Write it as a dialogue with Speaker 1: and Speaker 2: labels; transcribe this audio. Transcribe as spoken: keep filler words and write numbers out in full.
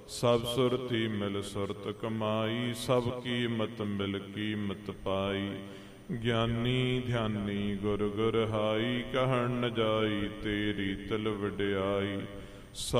Speaker 1: ਸਭ ਸੁਰਤੀ ਮਿਲ ਸੁਰਤ ਕਮਾਈ, ਸਭ ਕੀਮਤ ਮਿਲ ਕੀਮਤ ਪਾਈ। ਗਿਆਨੀ ਧਿਆਨੀ ਗੁਰ ਗੁਰ ਹਾਈ, ਕਹਿਣ ਨ ਜਾਈ ਤੇਰੀ ਤਿਲ ਵਡਿਆਈ।